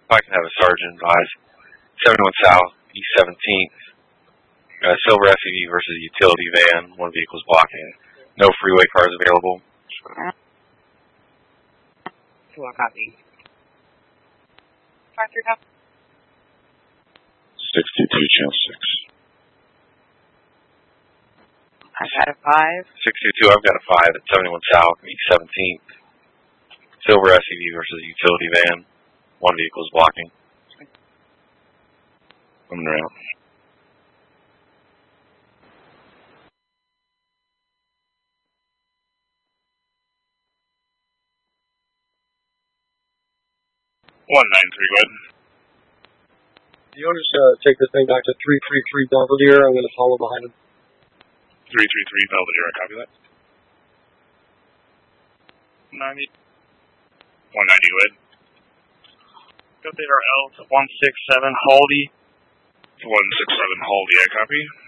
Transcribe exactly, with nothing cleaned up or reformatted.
I can have a sergeant advise. seventy-one South, East seventeenth. Uh, silver S U V versus utility van. One vehicle's blocking. No freeway cars available. Two one copy. Five three copy. Sixty-two, channel six. I've had a five. Sixty-two. I've got a five at seventy-one South, East seventeenth. Silver S U V versus utility van. One vehicle's blocking. Coming around. one nine three, go ahead. You want to just uh, take this thing back to three three three Belvedere? I'm going to follow behind him. three three three Belvedere, I copy that. ninety. one ninety, go ahead. Go there, L to one six seven, Haldy. one six seven, Haldy, I copy.